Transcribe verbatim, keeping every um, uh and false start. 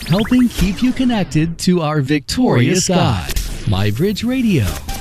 helping keep you connected to our victorious God. MyBridge Radio.